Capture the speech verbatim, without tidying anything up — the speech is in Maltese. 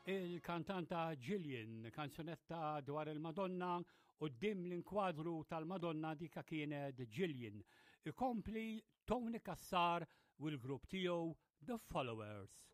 il-kantanta Gillian, kanzunetta dwar il-Madonna u d-dim l-inkwadru tal-Madonna dika kienet Gillian. Ikompli Tony Kassar u l-grupp tiegħu The Followers.